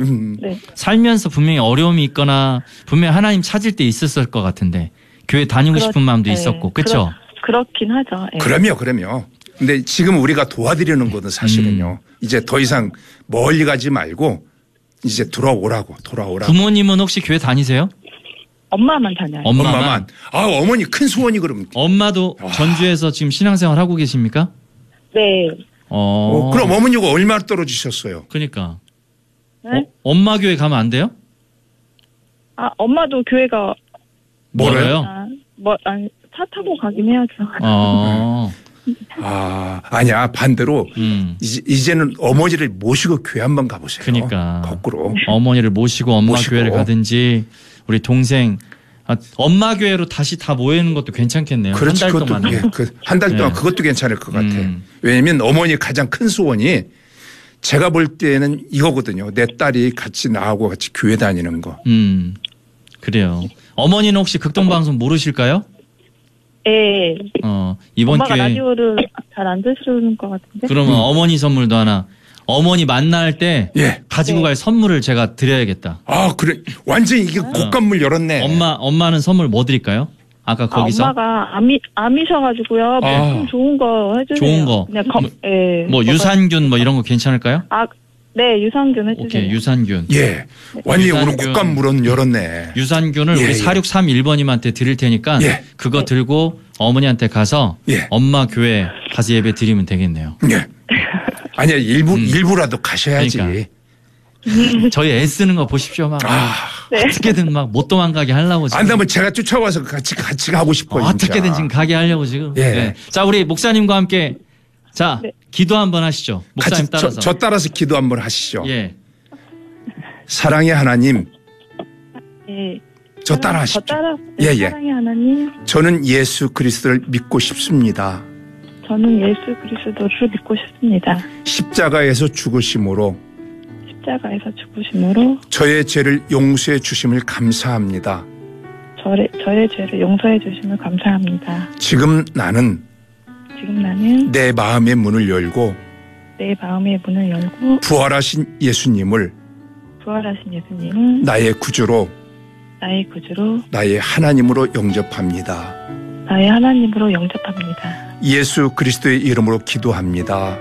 네. 살면서 분명히 어려움이 있거나 분명히 하나님 찾을 때 있었을 것 같은데 교회 다니고 싶은 마음도 있었고 그렇죠? 그렇긴 하죠. 네. 그럼요. 근데 지금 우리가 도와드리는 것은 사실은요. 이제 더 이상 멀리 가지 말고 이제 돌아오라고. 부모님은 혹시 교회 다니세요? 엄마만 다녀요. 엄마만. 어머니 큰 소원이 그럼. 엄마도 전주에서 지금 신앙생활 하고 계십니까? 네. 그럼 어머니가 얼마나 떨어지셨어요? 그러니까. 네? 엄마 교회 가면 안 돼요? 엄마도 교회가 멀어요? 차 타고 가긴 해야죠. 아니야. 반대로 이제는 어머니를 모시고 교회 한번 가보세요. 그러니까. 거꾸로. 어머니를 모시고 엄마 교회를 가든지 우리 동생 엄마 교회로 다시 다 모이는 것도 괜찮겠네요. 그렇지. 한 달 동안. 한 달 동안 그것도 괜찮을 것 같아. 왜냐하면 어머니 가장 큰 소원이 제가 볼 때는 이거거든요. 내 딸이 같이 나하고 같이 교회 다니는 거. 그래요. 어머니는 혹시 극동방송 모르실까요? 네. 이번 엄마가 기회에 라디오를 잘 안 들으시는 것 같은데. 그러면 어머니 선물도 하나. 어머니 만날 때 가지고 갈 선물을 제가 드려야겠다. 그래. 완전히 이게 곶감물 열었네. 엄마는 선물 뭐 드릴까요? 아까 거기서. 엄마가 암이셔가지고요. 좀 좋은 거 해주세요. 좋은 거. 그냥 뭐 유산균 뭐 이런 거 괜찮을까요? 네, 유산균 해주세요. 오케이, 유산균. 예. 완전히 오늘 곶감물은 열었네. 유산균을 우리 4631번님한테 드릴 테니까 그거 들고 어머니한테 가서 엄마 교회 가서 예배 드리면 되겠네요. 예. 아니야, 일부라도 가셔야지. 그러니까. 저희 애쓰는 거 보십시오. 막. 어떻게든 막 못 도망가게 하려고 지금. 안 되면 제가 쫓아와서 같이 가고 싶어요. 어떻게든 지금 가게 하려고 지금. 자, 우리 목사님과 함께 기도 한번 하시죠. 목사님 따라서. 저 따라서 기도 한번 하시죠. 예. 사랑의 하나님. 예. 저 따라 하십시오. 사랑의 하나님. 저는 예수 그리스도를 믿고 싶습니다. 저는 예수 그리스도를 믿고 싶습니다. 십자가에서 죽으심으로 저의 죄를 용서해 주심을 감사합니다. 저의 죄를 용서해 주심을 감사합니다. 지금 나는 내 마음의 문을 열고 부활하신 예수님을 나의 구주로 나의 하나님으로 영접합니다. 예수 그리스도의 이름으로 기도합니다.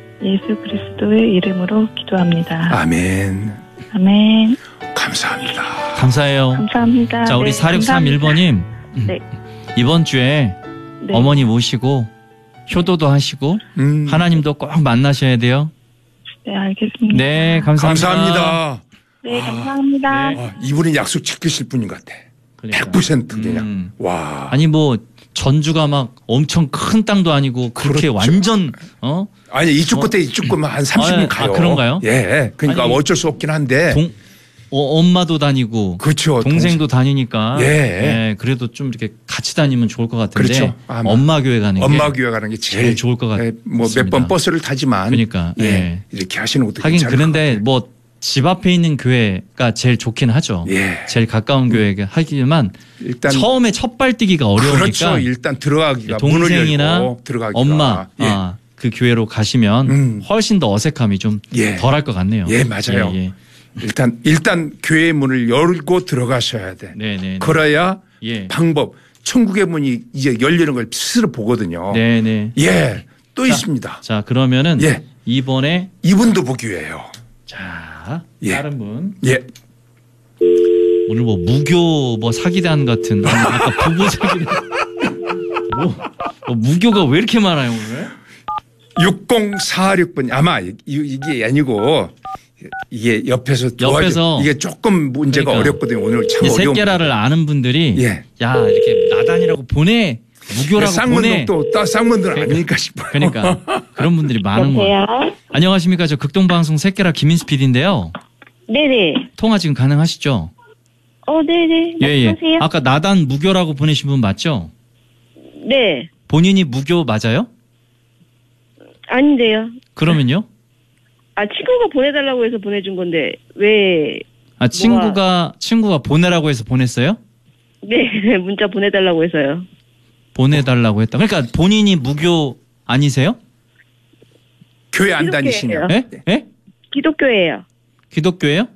아멘. 감사합니다. 감사해요. 감사합니다. 자, 우리 4631번님. 이번 주에 어머니 모시고 효도도 하시고 하나님도 꼭 만나셔야 돼요. 네, 알겠습니다. 네, 감사합니다. 감사합니다. 네, 감사합니다. 이분이 약속 지키실 분인 것 같아. 그러니까. 100% 그냥. 와. 아니 뭐 전주가 막 엄청 큰 땅도 아니고 그렇게 완전 아니 이쪽 끝에 이쪽 끝만 한 30분 가요. 그런가요? 예. 그러니까 아니, 어쩔 수 없긴 한데. 엄마도 다니고 그렇죠. 동생도 다니니까 그래도 좀 이렇게 같이 다니면 좋을 것 같은데 그렇죠. 엄마 교회 가는 게 제일 좋을 것 같아요. 뭐 몇 번 버스를 타지만 그러니까 이렇게 하시는 것도 하긴 괜찮을 그런데 것 뭐 집 앞에 있는 교회가 제일 좋긴 하죠. 제일 가까운 교회가 하기만 일단 처음에 첫 발뛰기가 어려우니까 그렇죠. 일단 들어가기가 동생이나 문을 열고 들어가기가 엄마 그 교회로 가시면 훨씬 더 어색함이 좀 덜할 것 같네요. 맞아요. 일단 교회의 문을 열고 들어가셔야 돼. 네네. 그래야 방법. 천국의 문이 이제 열리는 걸 스스로 보거든요. 네네. 또 있습니다. 자, 그러면은 이번에 이분도 보기예요. 자, 다른 분. 오늘 뭐 무교 뭐 사기단 같은 아까 부부 사기단. 뭐 무교가 왜 이렇게 많아요 오늘? 6046번 아마 이게 아니고 이게 옆에서 이게 조금 문제가 어렵거든요. 오늘 참 어려운. 새끼라를 아는 분들이 야 이렇게 나단이라고 보내 무교라고 보내. 또 쌍문들 아닐까 싶어요. 그러니까 그런 분들이 많은 거예요. 안녕하십니까, 저 극동방송 새끼라 김인수 PD인데요. 네네. 통화 지금 가능하시죠? 네네. 말씀하세요. 아까 나단 무교라고 보내신 분 맞죠? 네. 본인이 무교 맞아요? 아닌데요. 그러면요? 친구가 보내달라고 해서 보내준 건데 왜? 친구가 보내라고 해서 보냈어요? 네, 문자 보내달라고 해서요. 보내달라고 했다. 그러니까 본인이 무교 아니세요? 교회 안 다니시냐? 예? 기독교예요. 기독교예요?